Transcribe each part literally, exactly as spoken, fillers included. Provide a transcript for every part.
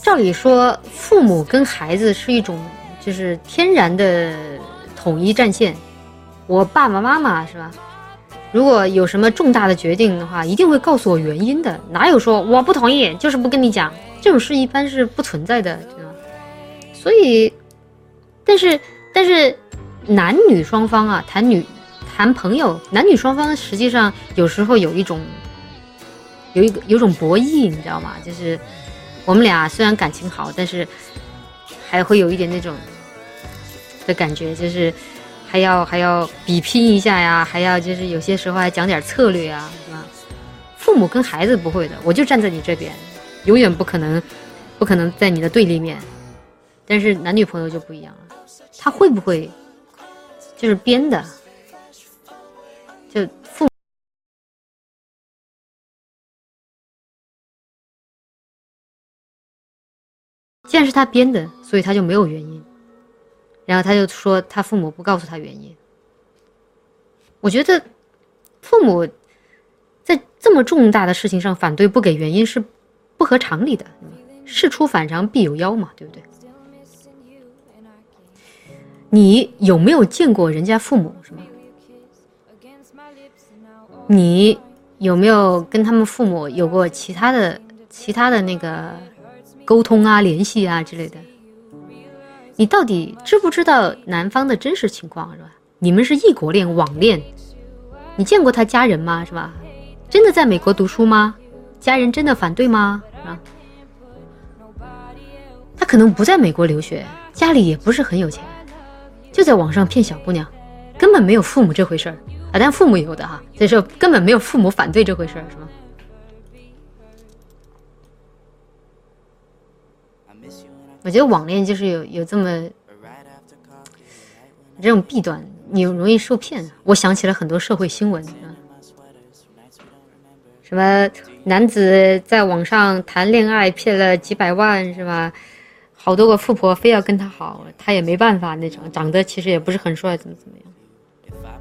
照理说父母跟孩子是一种就是天然的统一战线，我爸爸妈妈是吧，如果有什么重大的决定的话一定会告诉我原因的，哪有说我不同意就是不跟你讲，这种事一般是不存在的，知道吗？所以但是但是男女双方啊，谈女谈朋友，男女双方实际上有时候有一种有一个有种博弈，你知道吗？就是我们俩虽然感情好，但是还会有一点那种的感觉，就是还要还要比拼一下呀，还要就是有些时候还讲点策略啊，是吧？父母跟孩子不会的，我就站在你这边，永远不可能不可能在你的对立面。但是男女朋友就不一样了，他会不会就是编的？就父母既然是他编的，所以他就没有原因，然后他就说他父母不告诉他原因。我觉得父母在这么重大的事情上反对不给原因是不合常理的，事出反常必有妖嘛，对不对？你有没有见过人家父母是吗？你有没有跟他们父母有过其他的其他的那个沟通啊、联系啊之类的？你到底知不知道男方的真实情况是吧？你们是异国恋、网恋，你见过他家人吗？是吧？真的在美国读书吗？家人真的反对吗？是吧？他可能不在美国留学，家里也不是很有钱，就在网上骗小姑娘，根本没有父母这回事儿啊！但父母有的哈，所以说根本没有父母反对这回事儿，是吗？我觉得网恋就是有有这么这种弊端，你容易受骗。我想起了很多社会新闻，什么男子在网上谈恋爱骗了几百万是吧？好多个富婆非要跟他好，他也没办法那种，长得其实也不是很帅，怎么怎么样。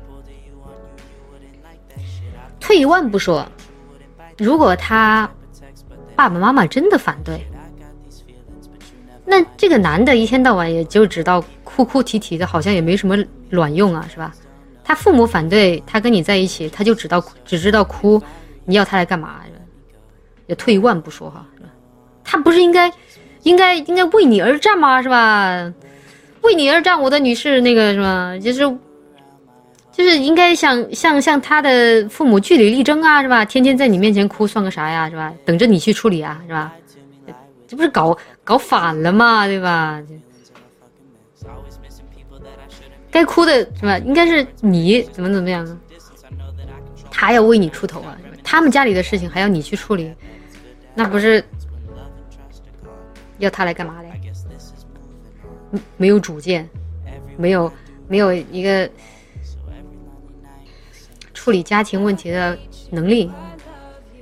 退一万步说，如果他爸爸妈妈真的反对，那这个男的一天到晚也就知道哭哭啼啼的，好像也没什么卵用啊，是吧？他父母反对他跟你在一起，他就知道只知道哭，你要他来干嘛？也退一万步说哈，他不是应该应该应该为你而战吗？是吧？为你而战，我的女士，那个什么，就是就是应该像像像他的父母据理力争啊，是吧？天天在你面前哭算个啥呀，是吧？等着你去处理啊，是吧？这不是搞搞反了吗？对吧？该哭的是吧？应该是你怎么怎么样啊？他要为你出头啊！他们家里的事情还要你去处理，那不是要他来干嘛嘞？没有主见，没有没有一个处理家庭问题的能力。